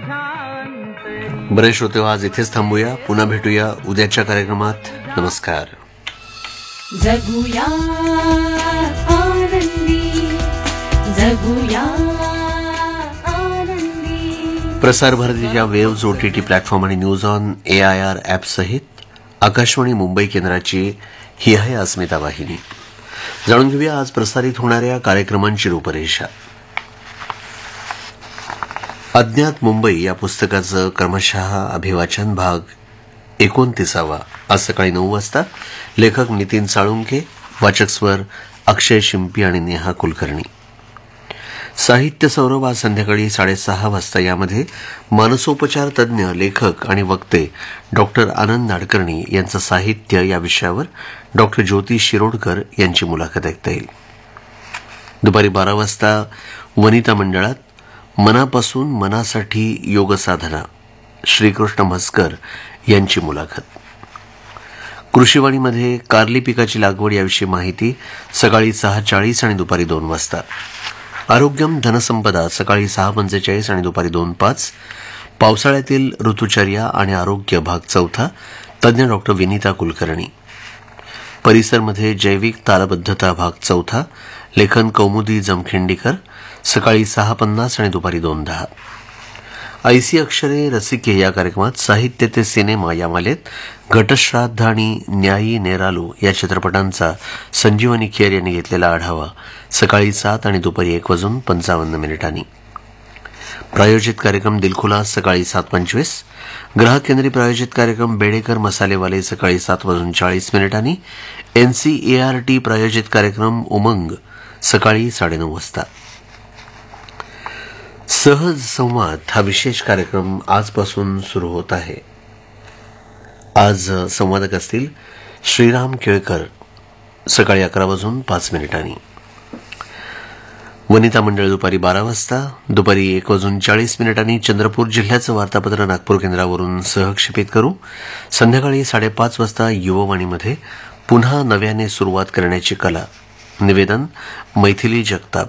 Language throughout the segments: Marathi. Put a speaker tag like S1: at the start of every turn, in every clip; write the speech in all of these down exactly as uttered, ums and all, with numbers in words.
S1: बरे श्रोते, आज इथेच थांबूया. पुन्हा भेटूया उद्याच्या कार्यक्रमात. नमस्कार.
S2: जगूया आनंदी, जगूया आनंदी.
S1: प्रसार भारतीच्या वेव्हज, ओटीटी प्लॅटफॉर्म आणि news on A I R app सहित आकाशवाणी मुंबई केंद्राची ही आहे अस्मिता वाहिनी. जाणून घेऊया आज प्रसारित होणाऱ्या कार्यक्रमांची रूपरेषा. अज्ञात मुंबई या पुस्तकाचं क्रमशः अभिवाचन भाग एकोणतीसावा आज सकाळी नऊ वाजता. लेखक नितीन साळुंके, वाचक स्वर अक्षय शिंपी आणि नेहा कुलकर्णी. साहित्य सौरभ आज संध्याकाळी साडेसहा वाजता. यामध्ये मानसोपचार तज्ज्ञ, लेखक आणि वक्ते डॉक्टर आनंद नाडकर्णी यांचं साहित्य या विषयावर डॉक्टर ज्योती शिरोडकर यांची मुलाखत ऐकता येईल. दुपारी बारा वाजता वनिता मंडळात मनापासून मनासाठी योग साधना, श्रीकृष्ण म्हस्कर यांची मुलाखत. कृषीवाणीमध्ये कारली पिकाची लागवड याविषयी माहिती सकाळी सहा चाळीस आणि दुपारी दोन वाजता. आरोग्यम धनसंपदा सकाळी सहा पंचेचाळीस आणि दुपारी दोन पाच. पावसाळ्यातील ऋतुचर्या आणि आरोग्य भाग चौथा, तज्ज्ञ डॉक्टर विनीता कुलकर्णी. परिसरमध्ये जैविक तालबद्धता भाग चौथा, लेखन कौमुदी जमखिंडीकर सकाळी सहा पन्नास आणि दुपारी दोन दहा. ऐसी अक्षरे रसिके या कार्यक्रमात साहित्य ते सिनेमा या मालेत घटश्राद्ध आणि न्यायी नेरालू या चित्रपटांचा संजीवनी खेर यांनी घेतलेला आढावा सकाळी सात आणि दुपारी एक वाजून पंचावन्न मिनिटांनी. प्रायोजित कार्यक्रम दिलखुलास सकाळी सात पंचवीस. ग्राहक केंद्रीय प्रायोजित कार्यक्रम बेडेकर मसालेवाले सकाळी सात वाजून चाळीस मिनिटांनी. एनसीईआरटी प्रायोजित कार्यक्रम उमंग सकाळी साडेनऊ वाजता. सहज संवाद हा विशेष कार्यक्रम आजपासून सुरू होत आहे. आज संवादक असतील श्रीराम केळकर सकाळी अकरा वाजून पाच मिनिटांनी. वनिता मंडळ दुपारी बारा वाजता. दुपारी एक वाजून चाळीस मिनिटांनी चंद्रपूर जिल्ह्याचं वार्तापत्र नागपूर केंद्रावरून सहक्षेपित करू. संध्याकाळी साडेपाच वाजता युववाणीमध्ये पुन्हा नव्याने सुरुवात करण्याची कला, निवेदन मैथिली जगताप.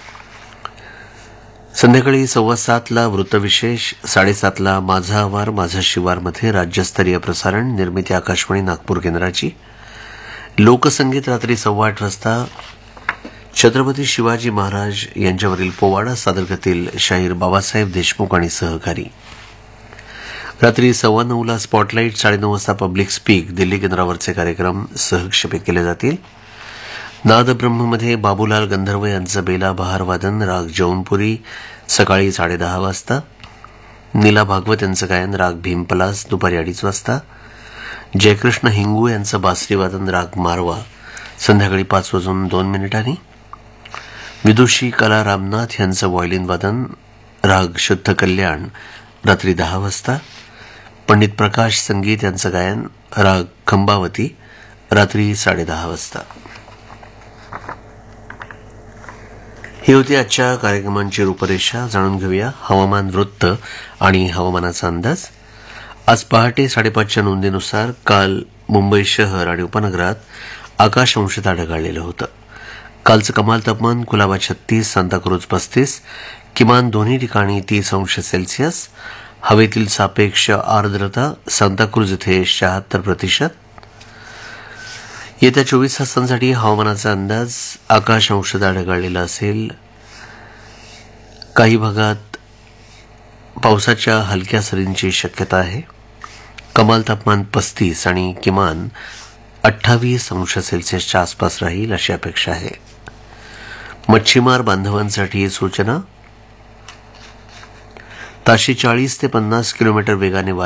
S1: संध्याकाळी सव्वा सातला वृत्तविशेष, साडेसातला माझा आवार माझा शिवारमध्ये राज्यस्तरीय प्रसारण, निर्मिती आकाशवाणी नागपूर केंद्राची. लोकसंगीत रात्री सव्वा आठ वाजता छत्रपती शिवाजी महाराज यांच्यावरील पोवाडा सादर करतील शाहीर बाबासाहेब देशमुख आणि सहकारी. रात्री सव्वा नऊला स्पॉटलाईट, साडेनऊ वाजता पब्लिक स्पीक दिल्ली केंद्रावरचे कार्यक्रम सहक्षेपित केले जातील. नादब्रह्ममध्ये बाबूलाल गंधर्व यांचं बेला बहार वादन राग जौनपुरी सकाळी साडेदहा वाजता. नीला भागवत यांचं गायन राग भीमपलास दुपारी अडीच वाजता. जयकृष्ण हिंगू यांचं बासरी वादन राग मारवा संध्याकाळी पाच वाजून दोन मिनिटांनी. विदुषी कला रामनाथ यांचं व्हायोलिन वादन राग शुद्ध कल्याण रात्री दहा वाजता. पंडित प्रकाश संगीत यांचं गायन राग खंबावती रात्री साडेदहा वाजता. ही होती आजच्या कार्यक्रमांची रूपरेषा. जाणून घेऊया हवामान वृत्त आणि हवामानाचा अंदाज. आज पहाटे साडेपाचच्या नोंदीनुसार काल मुंबई शहर आणि उपनगरात आकाश अंशतः ढगाळलेलं होतं. कालचं कमाल तापमान कुलाबा छत्तीस, सांताक्रूज पस्तीस, किमान दोन्ही ठिकाणी तीस अंश सेल्सिअस. हवेतील सापेक्ष आर्द्रता सांताक्रूज इथे शहात्तर प्रतिशत. येत्या चोवीस तासांसाठी हवामानाचा अंदाज. आकाश अंशतः ढगाळलेलं असेल. काही भागात पावसाच्या हलक्या सरींची शक्यता आहे. कमाल तापमान पस्तीस आणि किमान अठ्ठावीस अंश सेल्सिअसच्या आसपास राहील अशी अपेक्षा आहे. मच्छीमार बांधवांसाठी सूचना. ताशी चाळीस ते पन्नास किलोमीटर वेगाने